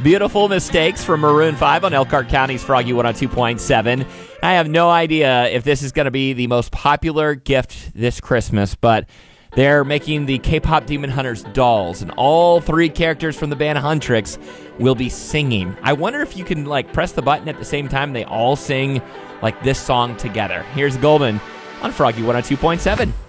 Beautiful Mistakes from Maroon 5 on Elkhart County's Froggy 102.7. I have no idea if this is going to be the most popular gift this Christmas, but they're making the K-pop Demon Hunters dolls, and all three characters from the band Huntrix will be singing. I wonder if you can press the button at the same time they all sing this song together. Here's Golden on Froggy 102.7.